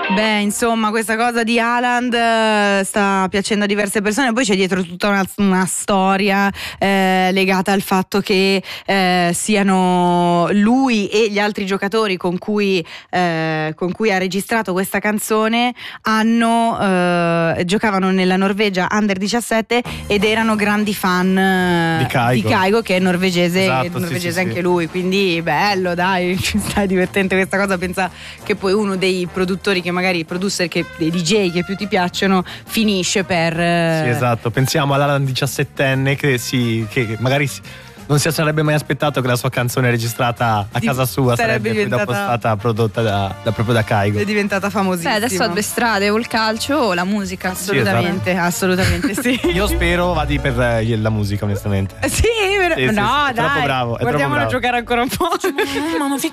Beh, insomma, questa cosa di Haaland sta piacendo a diverse persone. Poi c'è dietro tutta una storia legata al fatto che siano lui e gli altri giocatori con cui ha registrato questa canzone giocavano nella Norvegia Under 17 ed erano grandi fan di Kygo, che è norvegese, esatto, norvegese sì, anche lui. Quindi bello, dai, ci sta divertente questa cosa. Pensa che poi uno dei produttori che magari dei DJ che più ti piacciono finisce per sì, esatto, pensiamo all'Alan 17enne che magari non si sarebbe mai aspettato che la sua canzone registrata a casa sua sarebbe poi dopo stata prodotta proprio da Kygo. È diventata famosissima. Adesso ha due strade, o il calcio o la musica. Assolutamente, esatto. Assolutamente sì. Io spero vadi per la musica, onestamente. Sì, no, sì, dai, è troppo bravo. Guardiamolo giocare ancora un po'.